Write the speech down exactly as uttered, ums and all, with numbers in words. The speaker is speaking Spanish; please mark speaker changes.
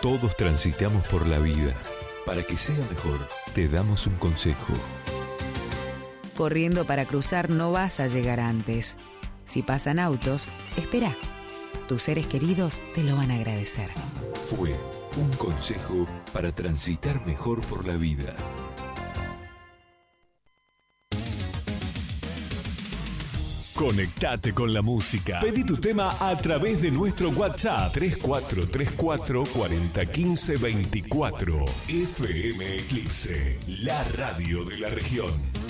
Speaker 1: Todos transitamos por la vida. Para que sea mejor, te damos un consejo.
Speaker 2: Corriendo para cruzar no vas a llegar antes. Si pasan autos, espera. Tus seres queridos te lo van a agradecer.
Speaker 1: Fue un consejo para transitar mejor por la vida.
Speaker 3: Conectate con la música. Pedí tu tema a través de nuestro WhatsApp tres cuatro tres cuatro, cuatro cero uno cinco, dos cuatro. F M Eclipse, la radio de la región.